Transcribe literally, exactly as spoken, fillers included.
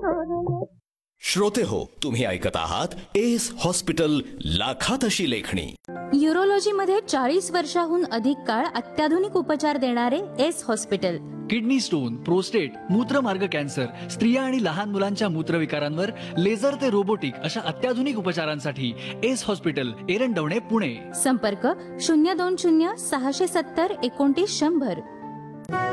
श्रोते हो, तुम्ही ऐकत आहात एस हॉस्पिटल, लाखात अशी लेखणी. यूरोलॉजी मध्ये चाळीस वर्षाहून अधिक काळ अत्याधुनिक उपचार देणारे S hospital. Kidney stone, prostate, मूत्रमार्ग cancer, स्त्रिया आणि लहान मुलांच्या मूत्रविकारांवर लेझर ते रोबोटिक अशा अत्याधुनिक उपचारांसाठी एस हॉस्पिटल, एरंडवणे, पुणे. संपर्क शून्य दोन शून्य सहाशे सत्तर एकोणतीस शंभर.